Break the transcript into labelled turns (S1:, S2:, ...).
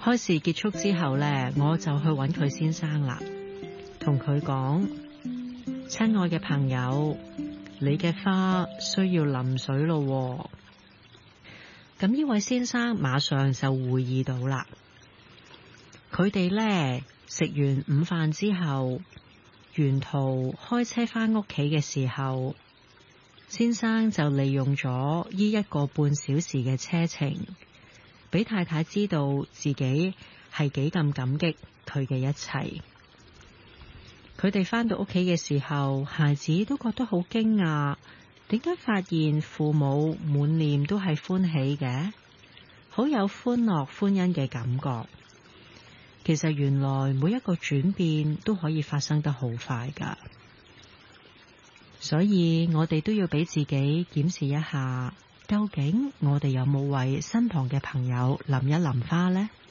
S1: 開市結束之後呢，我就去揾佢先生啦，同佢講：親愛嘅朋友，你嘅花需要淋水咯。咁呢位先生馬上就會意到啦。佢哋呢，食完午飯之後，沿途開車返屋企嘅時候，先生就利用咗呢1個半小時嘅車程，俾太太知道自己係幾咁感激佢嘅一切。佢哋返到屋企嘅時候，孩子都覺得好驚訝，點解發現父母滿臉都係歡喜嘅，好有歡樂歡欣嘅感覺。其實原來每一個轉變都可以發生得好快㗎，所以我哋都要俾自己檢視一下，究竟我哋有冇為身旁嘅朋友淋一淋花呢？